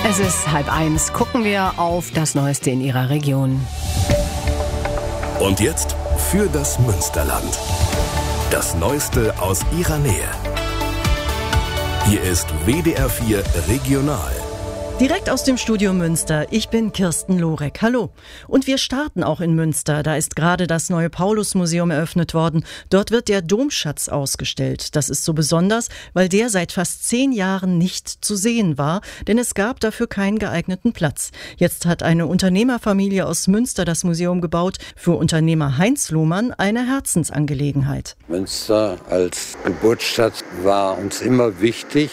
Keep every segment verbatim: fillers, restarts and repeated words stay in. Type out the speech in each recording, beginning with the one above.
Es ist halb eins. Gucken wir auf das Neueste in Ihrer Region. Und jetzt für das Münsterland. Das Neueste aus Ihrer Nähe. Hier ist W D R vier Regional. Direkt aus dem Studio Münster. Ich bin Kirsten Lorek. Hallo. Und wir starten auch in Münster. Da ist gerade das neue Paulusmuseum eröffnet worden. Dort wird der Domschatz ausgestellt. Das ist so besonders, weil der seit fast zehn Jahren nicht zu sehen war, denn es gab dafür keinen geeigneten Platz. Jetzt hat eine Unternehmerfamilie aus Münster das Museum gebaut. Für Unternehmer Heinz Lohmann eine Herzensangelegenheit. Münster als Geburtsstadt war uns immer wichtig.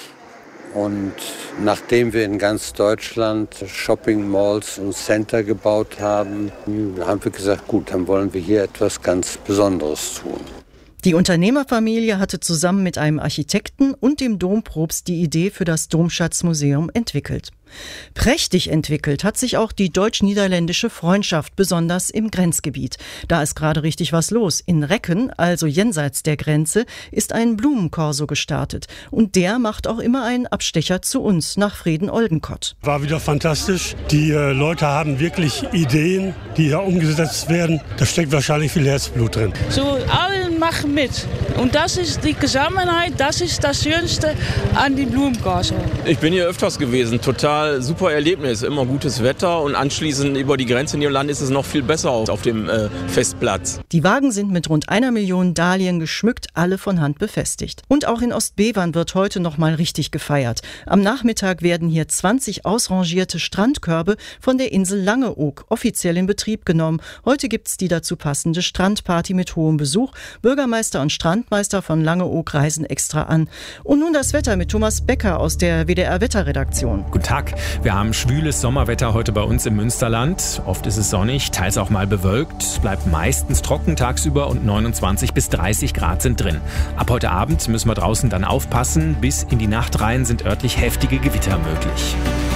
Und nachdem wir in ganz Deutschland Shopping-Malls und Center gebaut haben, haben wir gesagt, gut, dann wollen wir hier etwas ganz Besonderes tun. Die Unternehmerfamilie hatte zusammen mit einem Architekten und dem Dompropst die Idee für das Domschatzmuseum entwickelt. Prächtig entwickelt hat sich auch die deutsch-niederländische Freundschaft, besonders im Grenzgebiet. Da ist gerade richtig was los. In Recken, also jenseits der Grenze, ist ein Blumenkorso gestartet. Und der macht auch immer einen Abstecher zu uns, nach Frieden-Oldenkott. War wieder fantastisch. Die äh, Leute haben wirklich Ideen, die hier umgesetzt werden. Da steckt wahrscheinlich viel Herzblut drin. So, alle machen mit. Und das ist die Zusammenhalt, das ist das Schönste an die Blumenkorso. Ich bin hier öfters gewesen, total super Erlebnis, immer gutes Wetter und anschließend über die Grenze in Irland ist es noch viel besser auf dem äh, Festplatz. Die Wagen sind mit rund einer Million Dahlien geschmückt, alle von Hand befestigt. Und auch in Ostbevern wird heute noch mal richtig gefeiert. Am Nachmittag werden hier zwanzig ausrangierte Strandkörbe von der Insel Langeoog offiziell in Betrieb genommen. Heute gibt's die dazu passende Strandparty mit hohem Besuch. Bürgermeister und Strandmeister von Langeoog reisen extra an. Und nun das Wetter mit Thomas Becker aus der W D R-Wetterredaktion. Guten Tag. Wir haben schwüles Sommerwetter heute bei uns im Münsterland. Oft ist es sonnig, teils auch mal bewölkt. Es bleibt meistens trocken tagsüber und neunundzwanzig bis dreißig Grad sind drin. Ab heute Abend müssen wir draußen dann aufpassen. Bis in die Nacht rein sind örtlich heftige Gewitter möglich.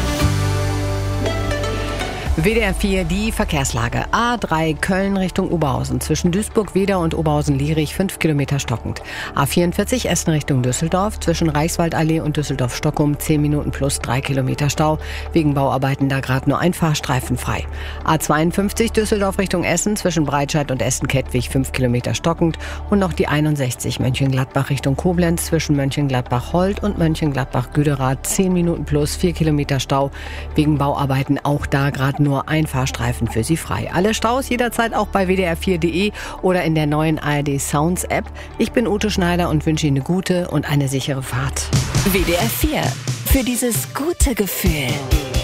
W D R vier, die Verkehrslage. A drei Köln Richtung Oberhausen. Zwischen Duisburg-Wedau und Oberhausen-Lierich fünf Kilometer stockend. A vierundvierzig Essen Richtung Düsseldorf. Zwischen Reichswaldallee und Düsseldorf-Stockholm zehn Minuten plus drei Kilometer Stau. Wegen Bauarbeiten da gerade nur ein Fahrstreifen frei. A zweiundfünfzig Düsseldorf Richtung Essen. Zwischen Breitscheid und Essen-Kettwig fünf Kilometer stockend. Und noch die einundsechzig Mönchengladbach Richtung Koblenz. Zwischen Mönchengladbach-Holt und Mönchengladbach-Güderath zehn Minuten plus vier Kilometer Stau. Wegen Bauarbeiten auch da gerade nur ein Fahrstreifen für Sie frei. Alle Staus jederzeit auch bei w d r vier punkt d e oder in der neuen A R D Sounds App. Ich bin Ute Schneider und wünsche Ihnen eine gute und eine sichere Fahrt. W D R vier. Für dieses gute Gefühl.